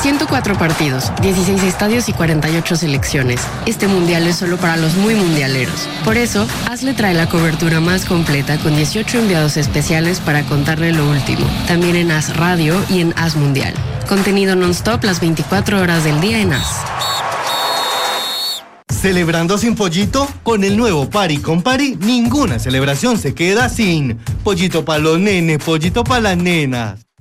104 partidos, 16 estadios y 48 selecciones. Este mundial es solo para los muy mundialeros. Por eso, AS le trae la cobertura más completa con 18 enviados especiales para contarle lo último. También en AS Radio y en AS Mundial. Contenido non-stop las 24 horas del día en AS. ¿Celebrando sin pollito? Con el nuevo Pari con Pari, ninguna celebración se queda sin. Pollito para los nenes, pollito para las nenas.